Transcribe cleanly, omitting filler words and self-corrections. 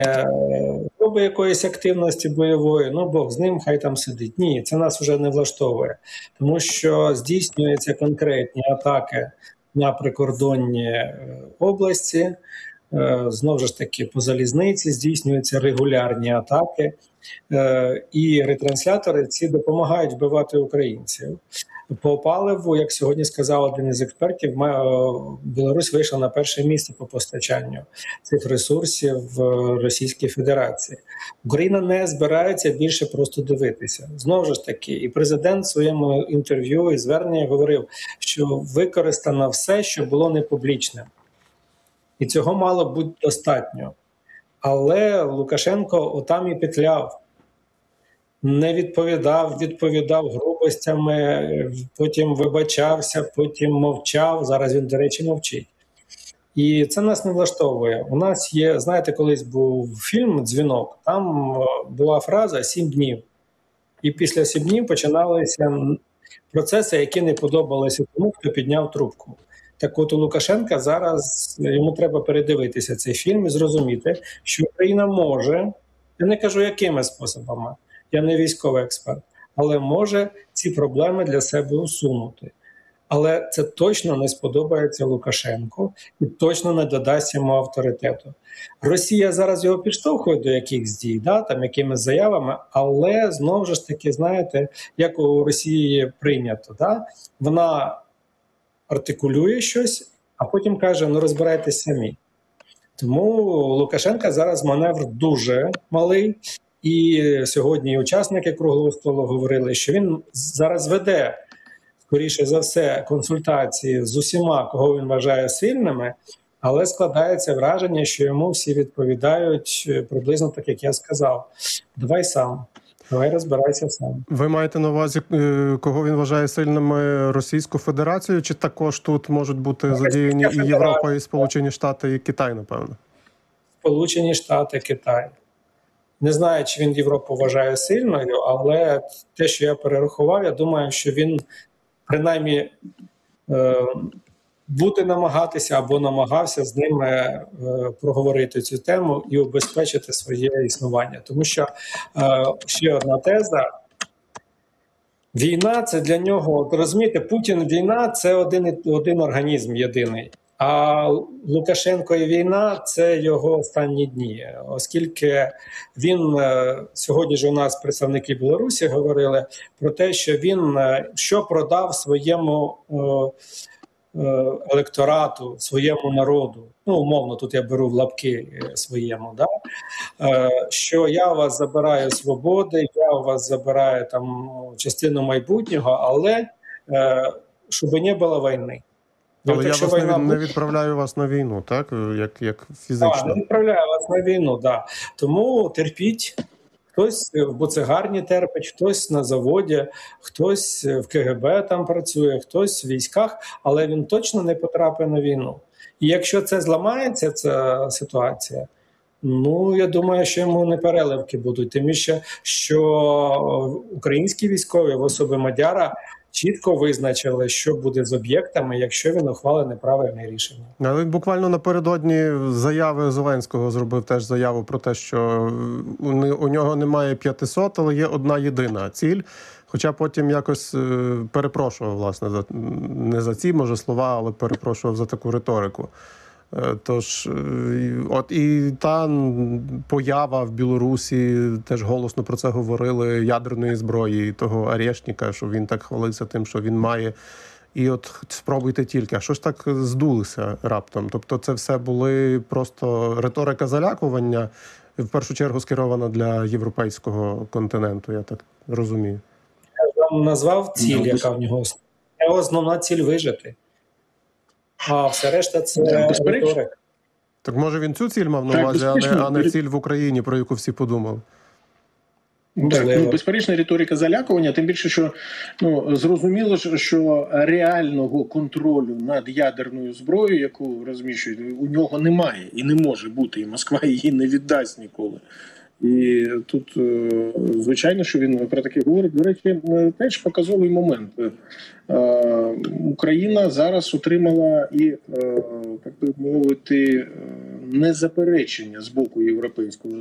Проби якоїсь активності бойової, ну Бог з ним, хай там сидить. Ні, це нас вже не влаштовує, тому що здійснюються конкретні атаки на прикордонні області, знову ж таки по залізниці здійснюються регулярні атаки, і ретранслятори ці допомагають вбивати українців. По паливу, як сьогодні сказав один із експертів, Білорусь вийшла на перше місце по постачанню цих ресурсів в Російській Федерації. Україна не збирається більше просто дивитися. Знову ж таки, і президент в своєму інтерв'ю і зверненні говорив, що використано все, що було не публічним. І цього мало бути достатньо. Але Лукашенко отам і петляв. Не відповідав грубостями, потім вибачався, потім мовчав. Зараз він, до речі, мовчить. І це нас не влаштовує. У нас є, знаєте, колись був фільм «Дзвінок», там була фраза «7 днів». І після 7 днів починалися процеси, які не подобалися тому, хто підняв трубку. Так от у Лукашенка зараз йому треба передивитися цей фільм і зрозуміти, що Україна може, я не кажу якими способами, я не військовий експерт, але може ці проблеми для себе усунути. Але це точно не сподобається Лукашенку і точно не додасть йому авторитету. Росія зараз його підштовхує до якихось дій, там якимись заявами, але знову ж таки, знаєте, як у Росії прийнято, вона артикулює щось, а потім каже, ну розбирайтесь самі. Тому у Лукашенка зараз маневр дуже малий, і сьогодні учасники круглого столу говорили, що він зараз веде, скоріше за все, консультації з усіма, кого він вважає сильними, але складається враження, що йому всі відповідають приблизно так, як я сказав. Давай сам. Давай розбирайся сам. Ви маєте на увазі, кого він вважає сильними, Російську Федерацію, чи також тут можуть бути задіяні і Європа, і Сполучені Штати, і Китай, напевно? Сполучені Штати, Китай. Не знаю, чи він Європу вважає сильною, але те, що я перерахував, я думаю, що він принаймні буде намагатися або намагався з ними проговорити цю тему і убезпечити своє існування. Тому що ще одна теза. Війна – це для нього, розумієте, Путін, війна – це один організм єдиний. А Лукашенко і війна – це його останні дні. Оскільки він, сьогодні ж у нас представники Білорусі говорили про те, що він що продав своєму електорату, своєму народу, ну умовно, тут я беру в лапки своєму, що я у вас забираю свободи, я у вас забираю там частину майбутнього, але щоб не було війни. Але я вас не відправляю вас на війну, так? Як фізично. Так, не відправляю вас на війну, так. Тому терпіть. Хтось в буцегарні терпить, хтось на заводі, хтось в КГБ там працює, хтось в військах, але він точно не потрапить на війну. І якщо це зламається, ця ситуація, ну, я думаю, що йому не переливки будуть. Тим більше, що українські військові в особі Мадяра чітко визначили, що буде з об'єктами, якщо він ухвалить неправильне рішення. Але буквально напередодні заяви Зеленського зробив теж заяву про те, що у нього немає 500, але є одна єдина ціль. Хоча потім якось перепрошував, власне, не за ці, може, слова, але перепрошував за таку риторику. Тож, от і та поява в Білорусі, теж голосно про це говорили, ядерної зброї, і того Арешніка, що він так хвалився тим, що він має. І от спробуйте тільки, а що ж так здулися раптом? Тобто це все були просто риторика залякування, в першу чергу скерована для європейського континенту, я так розумію. Я вам назвав ціль, яка в нього основна ціль вижити. А все решта – це риторика. Так може він цю ціль мав на увазі, а не ціль в Україні, про яку всі подумали? Так, безперечно, риторика залякування, тим більше, що зрозуміло, що реального контролю над ядерною зброєю, яку розміщують, у нього немає і не може бути, і Москва її не віддасть ніколи. І тут, звичайно, що він про таке говорить. До речі, теж показовий момент. Україна зараз отримала і, так би мовити, незаперечення з боку Європейського